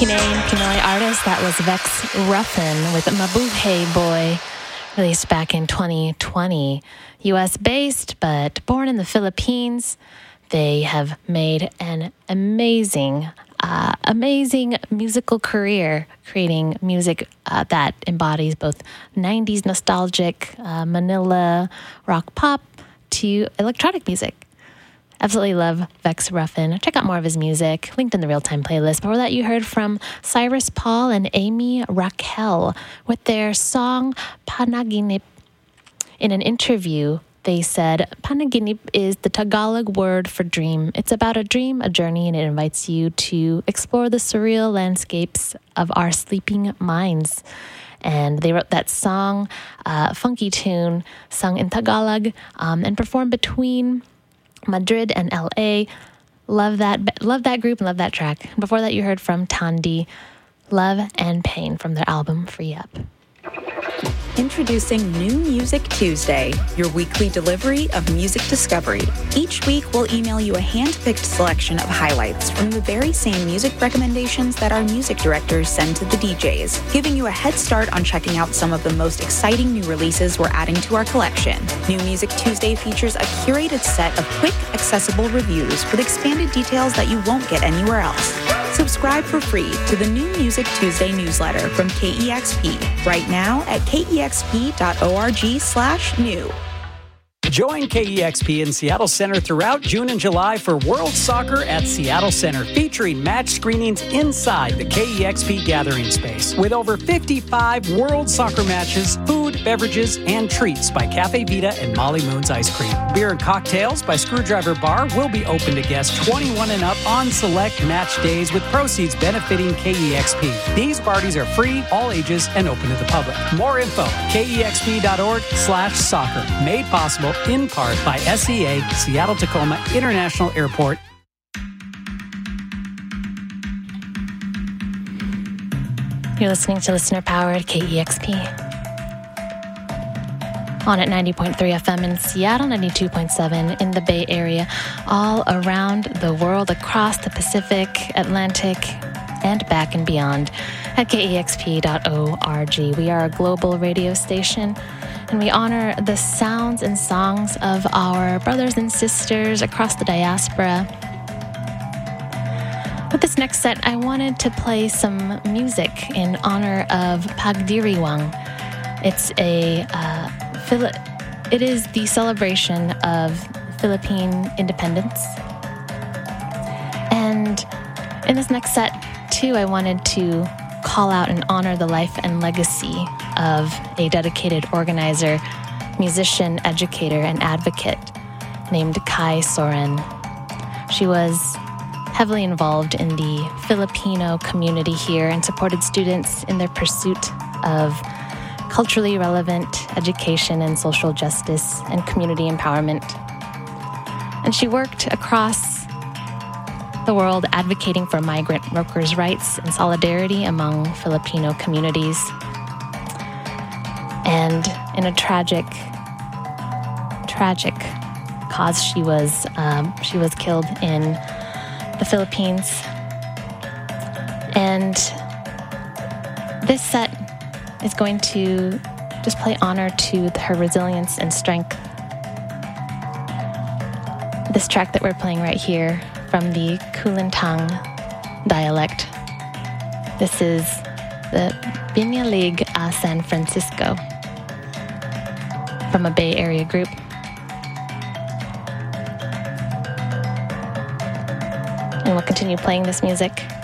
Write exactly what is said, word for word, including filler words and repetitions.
Pinay and Pinoy artist. That was Vex Ruffin with Mabuhay Boy, released back in twenty twenty. U S-based, but born in the Philippines. They have made an amazing, uh, amazing musical career, creating music uh, that embodies both nineties nostalgic uh, Manila rock pop to electronic music. Absolutely love Vex Ruffin. Check out more of his music, linked in the real-time playlist. Before that, you heard from Cyrus Paul and Amy Raquel with their song Panaginip. In an interview, they said, Panaginip is the Tagalog word for dream. It's about a dream, a journey, and it invites you to explore the surreal landscapes of our sleeping minds. And they wrote that song, uh, funky tune, sung in Tagalog, um, and performed between Madrid and L A. Love that, love that group and love that track. Before that, you heard from Tandy, Love and Pain from their album Free Up. Introducing New Music Tuesday, your weekly delivery of music discovery. Each week, we'll email you a hand-picked selection of highlights from the very same music recommendations that our music directors send to the D Js, giving you a head start on checking out some of the most exciting new releases we're adding to our collection. New Music Tuesday features a curated set of quick, accessible reviews with expanded details that you won't get anywhere else. Subscribe for free to the New Music Tuesday newsletter from K E X P right now at kexp.org slash new. Join K E X P in Seattle Center throughout June and July for World Soccer at Seattle Center, featuring match screenings inside the K E X P gathering space. With over fifty-five World Soccer matches, food, beverages, and treats by Cafe Vita and Molly Moon's Ice Cream. Beer and cocktails by Screwdriver Bar will be open to guests twenty-one and up on select match days, with proceeds benefiting K E X P. These parties are free, all ages, and open to the public. More info, kexp.org slash soccer. Made possible in part by S E A, Seattle Tacoma International Airport. You're listening to Listener Powered K E X P. On at ninety point three F M in Seattle, ninety-two point seven in the Bay Area, all around the world, across the Pacific, Atlantic, and back and beyond at k e x p dot org. We are a global radio station, and we honor the sounds and songs of our brothers and sisters across the diaspora. With this next set, I wanted to play some music in honor of Pagdiriwang. It's a uh, Phili- it is the celebration of Philippine independence. And in this next set, too, I wanted to call out and honor the life and legacy of a dedicated organizer, musician, educator, and advocate named Kai Soren. She was heavily involved in the Filipino community here and supported students in their pursuit of culturally relevant education and social justice and community empowerment. And she worked across the world advocating for migrant workers' rights and solidarity among Filipino communities. And in a tragic, tragic cause, she was um, she was killed in the Philippines. And this set is going to just play honor to her resilience and strength. This track that we're playing right here from the Kulintang dialect. This is the Binyalig a San Francisco from a Bay Area group. And we'll continue playing this music.